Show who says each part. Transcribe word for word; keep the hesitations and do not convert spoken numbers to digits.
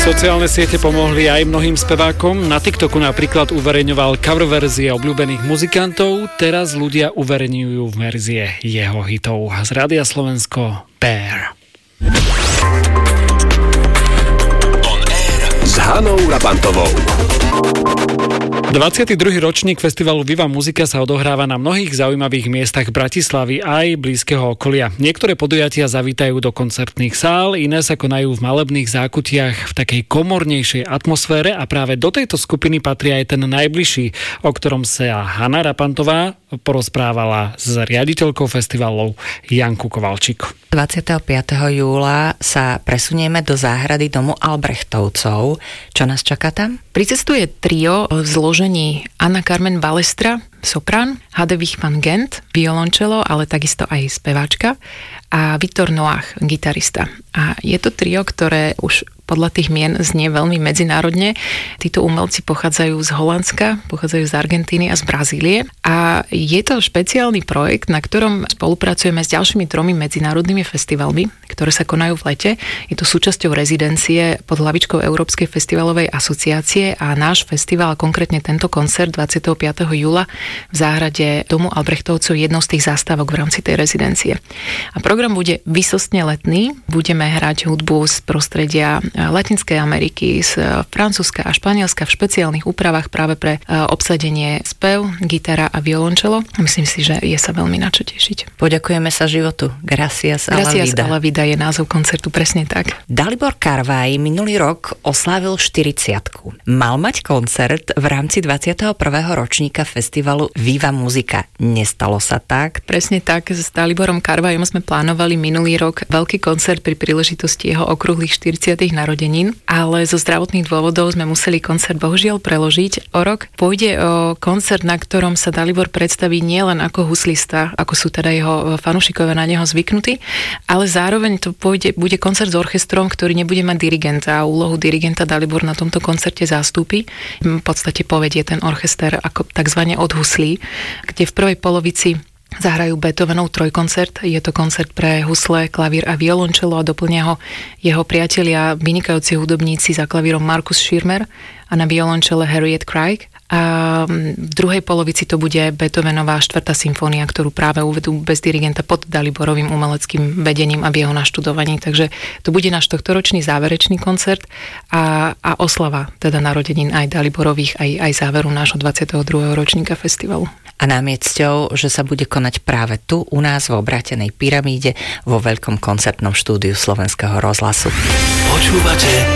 Speaker 1: Sociálne siete pomohli aj mnohým spevákom. Na TikToku napríklad uverejňoval cover verzie obľúbených muzikantov, teraz ľudia uverejňujú verzie jeho hitov. Z Rádia Slovensko Bear.
Speaker 2: On Air s Hanou Rapantovou.
Speaker 1: dvadsiaty druhý ročník festivalu Viva Muzika sa odohráva na mnohých zaujímavých miestach Bratislavy aj blízkeho okolia. Niektoré podujatia zavítajú do koncertných sál, iné sa konajú v malebných zákutiach v takej komornejšej atmosfére a práve do tejto skupiny patrí aj ten najbližší, o ktorom sa Hana Rapantová porozprávala s riaditeľkou festivalov Janku Kovalčík.
Speaker 3: dvadsiateho piateho júla sa presunieme do záhrady domu Albrechtovcov. Čo nás čaká tam?
Speaker 4: Pricestuje trio v zložení Anna Carmen Balestra, soprán, Hadewig van Gent, violončelo, ale takisto aj speváčka a Viktor Noach, gitarista. A je to trio, ktoré už podľa tých mien znie veľmi medzinárodne. Títo umelci pochádzajú z Holandska, pochádzajú z Argentíny a z Brazílie. A je to špeciálny projekt, na ktorom spolupracujeme s ďalšími tromi medzinárodnými festivalmi, ktoré sa konajú v lete. Je to súčasťou rezidencie pod hlavičkou Európskej festivalovej asociácie a náš festival, konkrétne tento koncert dvadsiateho piateho júla v záhrade domu Albrechtovcov je jednou z tých zástavok v rámci tej rezidencie. A program bude výsostne letný. Budeme hrať hudbu z prostredia Latinskej Ameriky, z Francúzska a Španielska v špeciálnych úpravách práve pre obsadenie spev, gitara a violončelo. Myslím si, že je sa veľmi na čo tešiť.
Speaker 3: Poďakujeme sa životu. Gracias a la vida.
Speaker 4: Gracias a la vida je názov koncertu, presne tak.
Speaker 3: Dalibor Karvaj minulý rok oslávil štyridsiatku. Mal mať koncert v rámci dvadsiateho prvého ročníka festivalu Viva Muzika. Nestalo sa tak?
Speaker 4: Presne tak. S Daliborom Karvajom sme plánovali minulý rok veľký koncert pri príležitosti jeho okrúhlych štyridsiatych narodenín, ale zo zdravotných dôvodov sme museli koncert bohužiaľ preložiť o rok. Pôjde o koncert, na ktorom sa Dalibor predstaví nielen ako huslista, ako sú teda jeho fanúšikovia na neho zvyknutí, ale zároveň to pôjde, bude koncert s orchestrom, ktorý nebude mať dirigenta a úlohu dirigenta Dalibor na tomto koncerte zastúpi. V podstate povedie ten orchester ako takzvané od huslí, kde v prvej polovici zahrajú Beethovenov trojkoncert. Je to koncert pre husle, klavír a violončelo a doplnia ho jeho priatelia, vynikajúci hudobníci za klavírom Markus Schirmer a na violončele Harriet Craig. A v druhej polovici to bude Beethovenová štvrtá symfónia, ktorú práve uvedú bez dirigenta pod Daliborovým umeleckým vedením a v jeho naštudovaní. Takže to bude náš tohtoročný záverečný koncert a, a oslava teda narodenín aj Daliborových, aj, aj záveru nášho dvadsiateho druhého ročníka festivalu.
Speaker 3: A nám je cťou, že sa bude konať práve tu u nás v Obrátenej pyramíde vo veľkom koncertnom štúdiu Slovenského rozhlasu.
Speaker 2: Počúvate